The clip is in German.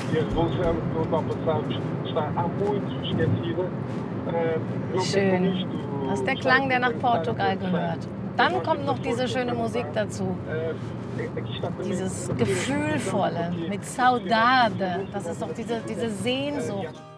e a revolução que os antepassados está há muito esquecida. Schön. Das ist der Klang, der nach Portugal gehört. Dann kommt noch diese schöne Musik dazu. Dieses Gefühlvolle mit Saudade. Das ist doch diese Sehnsucht.